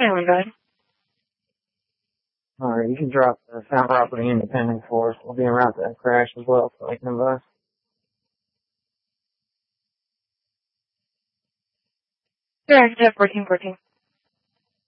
Island guide. Alright, you can drop the found property independent for us. We'll be en route to that crash as well, so I can advise. Direct at 1414.